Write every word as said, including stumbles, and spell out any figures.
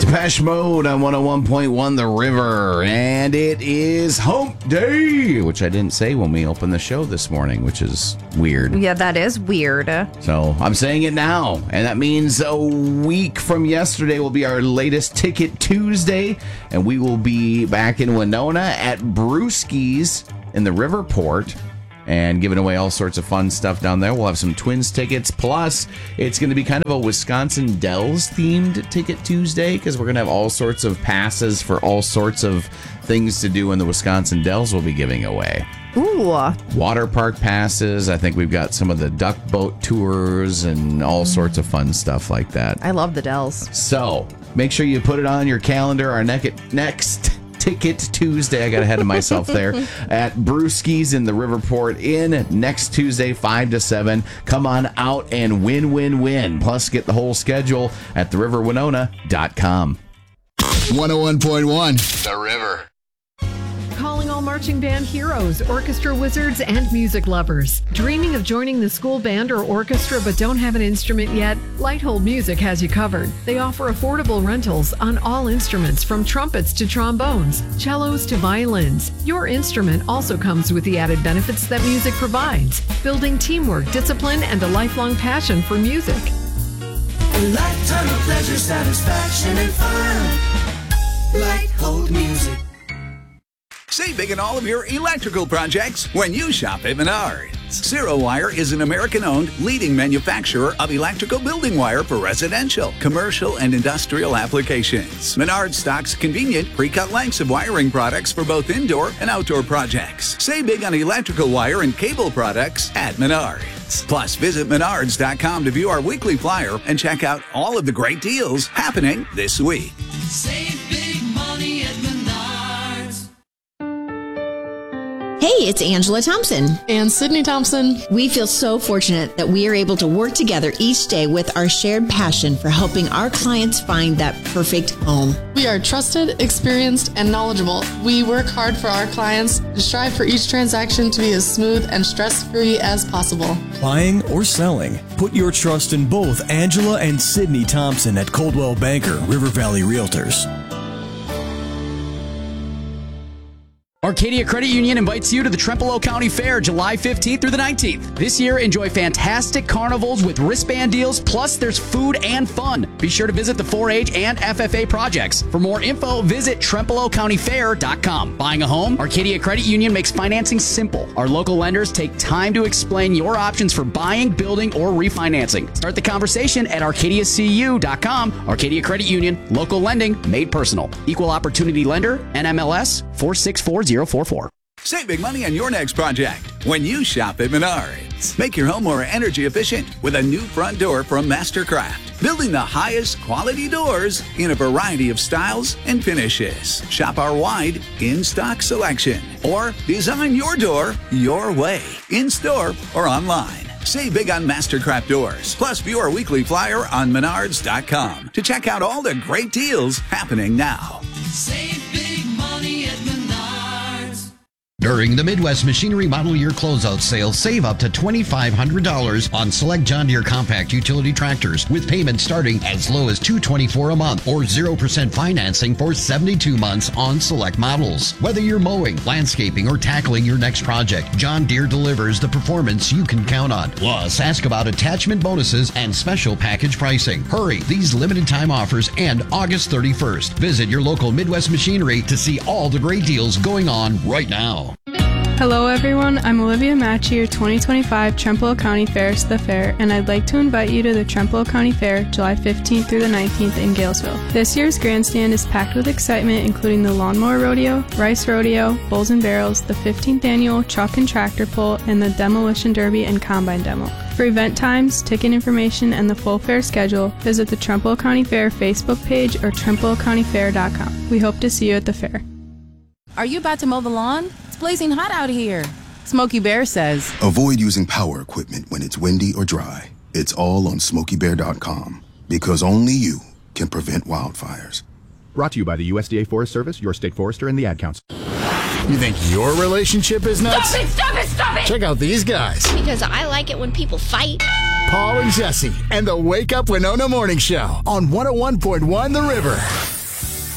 Depeche Mode on one oh one point one The River, and it is Hump Day, which I didn't say when we opened the show this morning, which is weird. Yeah, that is weird. So I'm saying it now, and that means a week from yesterday will be our latest Ticket Tuesday, and we will be back in Winona at Brewski's in the Riverport, and giving away all sorts of fun stuff down there. We'll have some Twins tickets. Plus, it's going to be kind of a Wisconsin Dells themed Ticket Tuesday because we're going to have all sorts of passes for all sorts of things to do in the Wisconsin Dells we'll be giving away. Ooh. Water park passes. I think we've got some of the duck boat tours and all sorts of fun stuff like that. I love the Dells. So, make sure you put it on your calendar. Our ne- next Ticket Tuesday, I got ahead of myself there, at Brewski's in the Riverport Inn next Tuesday, five to seven. Come on out and win, win, win. Plus, get the whole schedule at the river winona dot com. one oh one point one The River. Calling all marching band heroes, orchestra wizards, and music lovers. Dreaming of joining the school band or orchestra but don't have an instrument yet? Lighthold Music has you covered. They offer affordable rentals on all instruments from trumpets to trombones, cellos to violins. Your instrument also comes with the added benefits that music provides, building teamwork, discipline, and a lifelong passion for music. A lifetime of pleasure, satisfaction, and fun. Lighthold Music. Save big in all of your electrical projects when you shop at Menards. Zero Wire is an American-owned leading manufacturer of electrical building wire for residential, commercial, and industrial applications. Menards stocks convenient pre-cut lengths of wiring products for both indoor and outdoor projects. Save big on electrical wire and cable products at Menards. Plus, visit menards dot com to view our weekly flyer and check out all of the great deals happening this week. Save big money at Menards. Hey, it's Angela Thompson. And Sydney Thompson. We feel so fortunate that we are able to work together each day with our shared passion for helping our clients find that perfect home. We are trusted, experienced, and knowledgeable. We work hard for our clients and strive for each transaction to be as smooth and stress-free as possible. Buying or selling, put your trust in both Angela and Sydney Thompson at Coldwell Banker River Valley Realtors. Arcadia Credit Union invites you to the Trempealeau County Fair July fifteenth through the nineteenth. This year, enjoy fantastic carnivals with wristband deals, plus there's food and fun. Be sure to visit the four H and F F A projects. For more info, visit trempealeau county fair dot com. Buying a home? Arcadia Credit Union makes financing simple. Our local lenders take time to explain your options for buying, building, or refinancing. Start the conversation at arcadia c u dot com. Arcadia Credit Union, local lending made personal. Equal opportunity lender, N M L S four six four zero four four. Save big money on your next project when you shop at Menards. Make your home more energy efficient with a new front door from Mastercraft. Building the highest quality doors in a variety of styles and finishes. Shop our wide in-stock selection or design your door your way, in-store or online. Save big on Mastercraft doors. Plus, view our weekly flyer on menards dot com to check out all the great deals happening now. Save big money at Menards. During the Midwest Machinery Model Year Closeout Sale, save up to two thousand five hundred dollars on select John Deere compact utility tractors with payments starting as low as two hundred twenty-four dollars a month or zero percent financing for seventy-two months on select models. Whether you're mowing, landscaping, or tackling your next project, John Deere delivers the performance you can count on. Plus, ask about attachment bonuses and special package pricing. Hurry, these limited time offers end August thirty-first. Visit your local Midwest Machinery to see all the great deals going on right now. Hello everyone, I'm Olivia Match, your twenty twenty-five Trempealeau County Fair's The Fair, and I'd like to invite you to the Trempealeau County Fair July fifteenth through the nineteenth in Galesville. This year's grandstand is packed with excitement, including the Lawnmower Rodeo, Rice Rodeo, Bulls and Barrels, the fifteenth annual Truck and Tractor Pull, and the Demolition Derby and Combine Demo. For event times, ticket information, and the full fair schedule, visit the Trempealeau County Fair Facebook page or trempealeau county fair dot com. We hope to see you at the fair. Are you about to mow the lawn? It's blazing hot out here. Smokey Bear says, avoid using power equipment when it's windy or dry. It's all on smokey bear dot com because only you can prevent wildfires. Brought to you by the U S D A Forest Service, your state forester, and the Ad Council. You think your relationship is nuts? Stop it, stop it, stop it! Check out these guys. Because I like it when people fight. Paul and Jesse and the Wake Up Winona Morning Show on one oh one point one The River.